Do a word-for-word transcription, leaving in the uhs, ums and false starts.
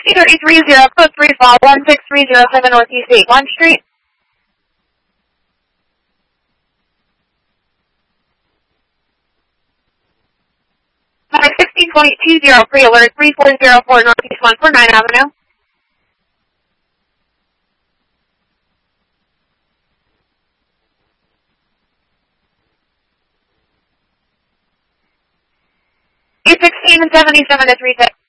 T thirty-three zero, code three fall, one six three zero seven Northeast eight one Street. five sixteen point two zero, pre-alert, three four zero four Northeast one forty-nine Avenue. eight sixteen and seventy-seven to three six.